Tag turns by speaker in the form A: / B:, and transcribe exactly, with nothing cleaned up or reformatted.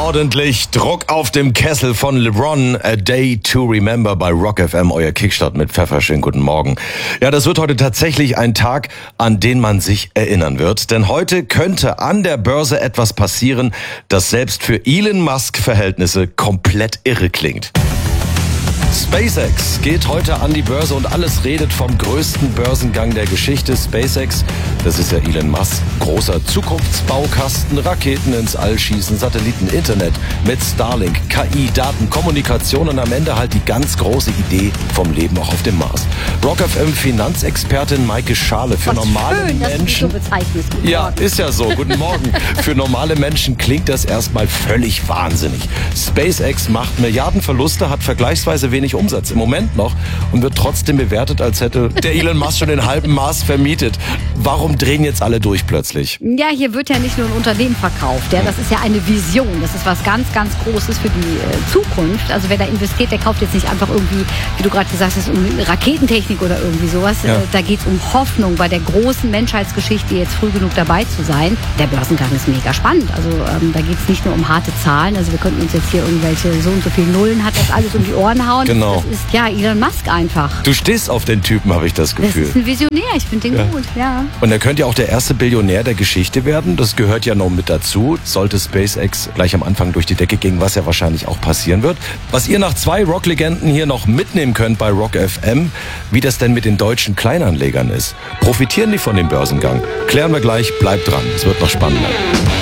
A: Ordentlich Druck auf dem Kessel von LeBron. A Day to Remember bei Rock F M, euer Kickstart mit Pfefferschön. Guten Morgen. Ja, das wird heute tatsächlich ein Tag, an den man sich erinnern wird. Denn heute könnte an der Börse etwas passieren, das selbst für Elon Musk-Verhältnisse komplett irre klingt. SpaceX geht heute an die Börse und alles redet vom größten Börsengang der Geschichte. SpaceX, das ist ja Elon Musk, großer Zukunftsbaukasten, Raketen ins All schießen, Satelliten, Internet mit Starlink, K I, Daten, Kommunikation und am Ende halt die ganz große Idee vom Leben auch auf dem Mars. Rock F M Finanzexpertin Maike Schale für
B: Was
A: normale
B: schön,
A: Menschen.
B: Dass du so bezeichnest. Guten
A: Ja,
B: Morgen.
A: ist ja so. Guten Morgen. Für normale Menschen klingt das erstmal völlig wahnsinnig. SpaceX macht Milliardenverluste, hat vergleichsweise wenig Umsatz im Moment noch und wird trotzdem bewertet, als hätte der Elon Musk schon den halben Mars vermietet. Warum drehen jetzt alle durch plötzlich?
B: Ja, hier wird ja nicht nur ein Unternehmen verkauft. Ja, das ist ja eine Vision. Das ist was ganz, ganz Großes für die äh, Zukunft. Also wer da investiert, der kauft jetzt nicht einfach irgendwie, wie du gerade gesagt hast, um Raketentechnik oder irgendwie sowas.
A: Ja.
B: Äh, da geht es um Hoffnung, bei der großen Menschheitsgeschichte jetzt früh genug dabei zu sein. Der Börsengang ist mega spannend. Also ähm, da geht es nicht nur um harte Zahlen. Also wir könnten uns jetzt hier irgendwelche so und so viele Nullen hat das alles um die Ohren hauen.
A: Genau.
B: Das ist ja Elon Musk einfach.
A: Du stehst auf den Typen, habe ich das
B: Das
A: Gefühl.
B: ist ein Visionär. Ich finde den
A: Ja.
B: gut. Ja.
A: Und er könnte ja auch der erste Billionär der Geschichte werden. Das gehört ja noch mit dazu. Sollte SpaceX gleich am Anfang durch die Decke gehen, was ja wahrscheinlich auch passieren wird. Was ihr nach zwei Rock-Legenden hier noch mitnehmen könnt bei Rock F M, wie das denn mit den deutschen Kleinanlegern ist. Profitieren die von dem Börsengang? Klären wir gleich. Bleibt dran. Es wird noch spannender.